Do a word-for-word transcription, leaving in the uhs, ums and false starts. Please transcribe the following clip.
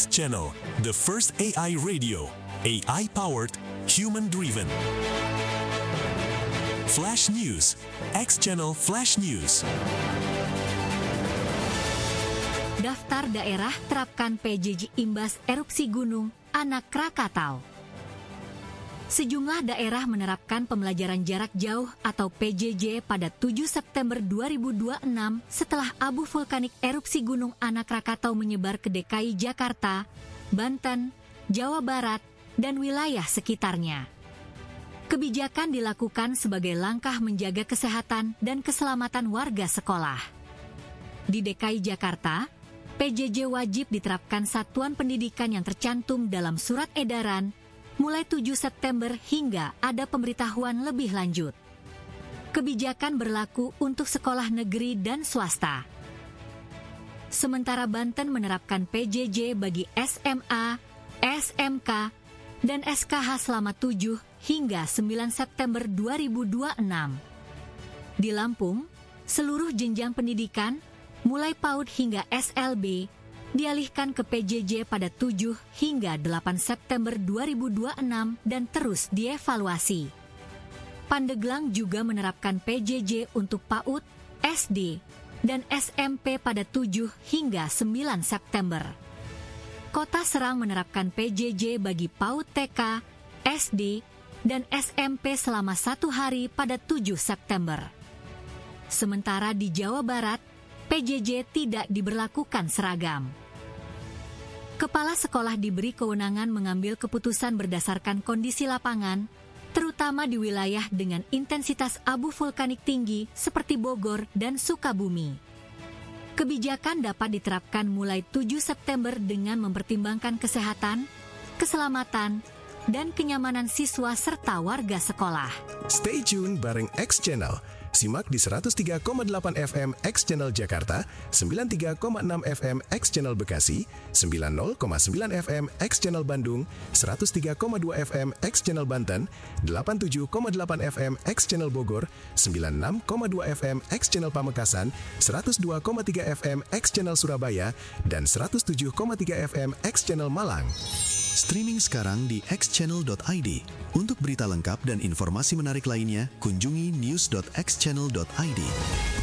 X Channel, the first A I radio, A I-powered, human-driven. Flash News, X Channel Flash News. Daftar daerah terapkan P J J imbas erupsi gunung Anak Krakatau. Sejumlah daerah menerapkan pembelajaran jarak jauh atau P J J pada tujuh September dua ribu dua puluh enam setelah abu vulkanik erupsi gunung Anak Krakatau menyebar ke D K I Jakarta, Banten, Jawa Barat, dan wilayah sekitarnya. Kebijakan dilakukan sebagai langkah menjaga kesehatan dan keselamatan warga sekolah. Di D K I Jakarta, P J J wajib diterapkan satuan pendidikan yang tercantum dalam surat edaran mulai tujuh September hingga ada pemberitahuan lebih lanjut. Kebijakan berlaku untuk sekolah negeri dan swasta. Sementara Banten menerapkan P J J bagi S M A, S M K, dan S K H selama tujuh hingga sembilan September dua ribu dua puluh enam. Di Lampung, seluruh jenjang pendidikan mulai PAUD hingga S L B, dialihkan ke P J J pada tujuh hingga delapan September dua ribu dua puluh enam dan terus dievaluasi. Pandeglang juga menerapkan P J J untuk PAUD, S D, dan S M P pada tujuh hingga sembilan September. Kota Serang menerapkan P J J bagi PAUD T K, S D, dan S M P selama satu hari pada tujuh September. Sementara di Jawa Barat, P J J tidak diberlakukan seragam. Kepala sekolah diberi kewenangan mengambil keputusan berdasarkan kondisi lapangan, terutama di wilayah dengan intensitas abu vulkanik tinggi seperti Bogor dan Sukabumi. Kebijakan dapat diterapkan mulai tujuh September dengan mempertimbangkan kesehatan, keselamatan, dan kenyamanan siswa serta warga sekolah. Stay tune bareng X Channel. Simak di seratus tiga koma delapan F M X Channel Jakarta, sembilan puluh tiga koma enam F M X Channel Bekasi, sembilan puluh koma sembilan F M X Channel Bandung, seratus tiga koma dua F M X Channel Banten, delapan puluh tujuh koma delapan F M X Channel Bogor, sembilan puluh enam koma dua F M X Channel Pamekasan, seratus dua koma tiga F M X Channel Surabaya, dan seratus tujuh koma tiga F M X Channel Malang. Streaming sekarang di x channel dot i d. Untuk berita lengkap dan informasi menarik lainnya, kunjungi news dot x channel dot i d.